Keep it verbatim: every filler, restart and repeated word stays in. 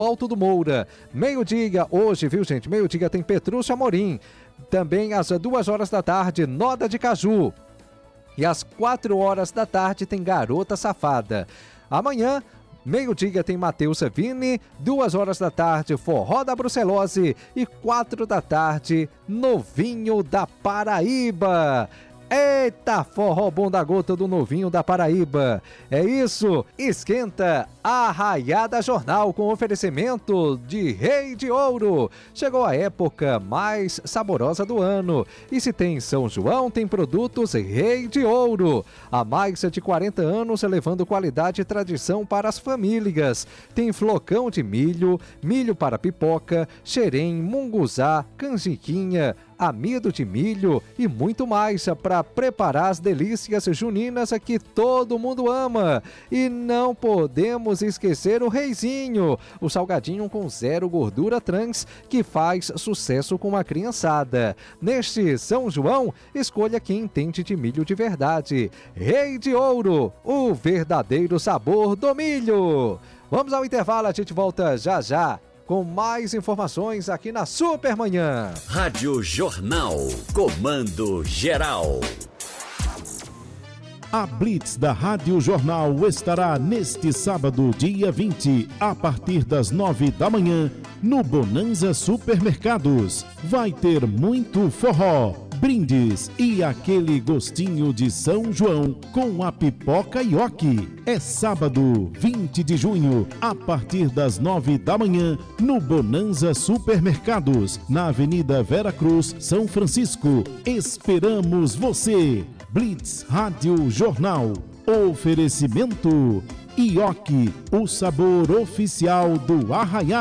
Alto do Moura. Meio-dia, hoje, viu, gente? Meio-dia tem Petrúcio Amorim. Também às duas horas da tarde, Noda de Caju. E às quatro horas da tarde tem Garota Safada. Amanhã, meio-dia tem Matheus Savini, duas horas da tarde, Forró da Brucelose e quatro da tarde, Novinho da Paraíba. Eita, forró bom da gota do Novinho da Paraíba. É isso, esquenta a Arraiada Jornal com oferecimento de Rei de Ouro. Chegou a época mais saborosa do ano. E se tem São João, tem produtos Rei de Ouro. Há mais de quarenta anos levando qualidade e tradição para as famílias. Tem flocão de milho, milho para pipoca, xerém, munguzá, canjiquinha, amido de milho e muito mais para preparar as delícias juninas que todo mundo ama. E não podemos esquecer o Reizinho, o salgadinho com zero gordura trans que faz sucesso com a criançada. Neste São João, escolha quem entende de milho de verdade. Rei de Ouro, o verdadeiro sabor do milho. Vamos ao intervalo, a gente volta já já com mais informações aqui na Supermanhã. Rádio Jornal, comando geral. A Blitz da Rádio Jornal estará neste sábado, dia vinte, a partir das nove da manhã, no Bonanza Supermercados. Vai ter muito forró, brindes e aquele gostinho de São João com a pipoca Ioki. É sábado, vinte de junho, a partir das nove da manhã, no Bonanza Supermercados, na Avenida Vera Cruz, São Francisco. Esperamos você! Blitz Rádio Jornal. Oferecimento Ioki, o sabor oficial do Arraiá.